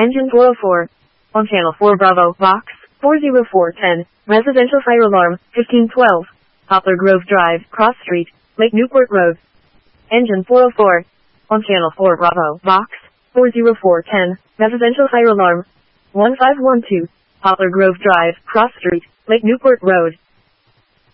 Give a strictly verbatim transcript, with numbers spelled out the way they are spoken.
Engine four oh four. On channel four Bravo, box, four oh four one oh, residential fire alarm, fifteen twelve. Poplar Grove Drive, Cross Street, Lake Newport Road. Engine four oh four. On channel four Bravo, box, four oh four one oh, residential fire alarm, one five one two. Poplar Grove Drive, Cross Street, Lake Newport Road.